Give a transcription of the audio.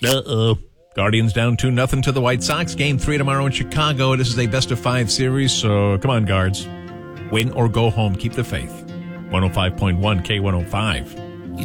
Uh-oh. Guardians down 2-0 to the White Sox. Game 3 tomorrow in Chicago. This is a best-of-5 series, so come on, Guards. Win or go home. Keep the faith. 105.1 K105.